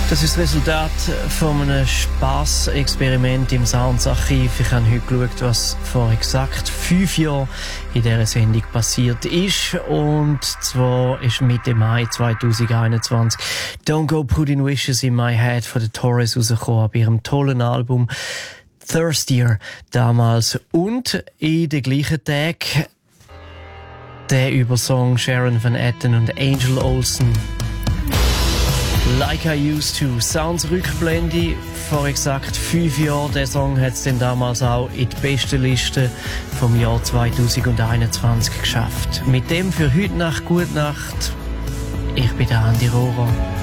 Das ist das Resultat von einem Spass-Experiment im Soundsarchiv. Ich habe heute geschaut, was vor exakt 5 Jahren in dieser Sendung passiert ist. Und zwar ist Mitte Mai 2021 «Don't Go Putting Wishes in My Head» von den Torres rausgekommen, bei ihrem tollen Album «Thirstier» damals. Und in den gleichen Tag der Übersong Sharon Van Etten und Angel Olsen. «Like I Used To». Sounds-Rückblende vor exakt 5 Jahren. Der Song hat es dann damals auch in die beste Liste vom Jahr 2021 geschafft. Mit dem für heute Nacht, gute Nacht. Ich bin der Andi Rohrer.